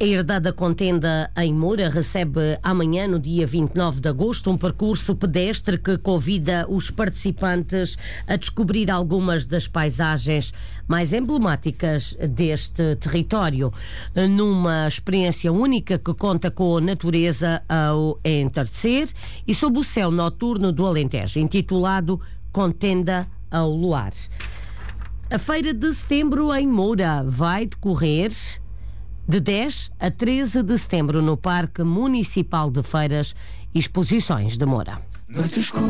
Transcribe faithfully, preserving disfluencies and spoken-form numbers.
A Herdade Contenda em Moura recebe amanhã, no dia vinte e nove de agosto, um percurso pedestre que convida os participantes a descobrir algumas das paisagens mais emblemáticas deste território, numa experiência única que conta com a natureza ao entardecer e sob o céu noturno do Alentejo, intitulado Contenda ao Luar. A Feira de Setembro em Moura vai decorrer de dez a treze de setembro no Parque Municipal de Feiras e Exposições de Moura.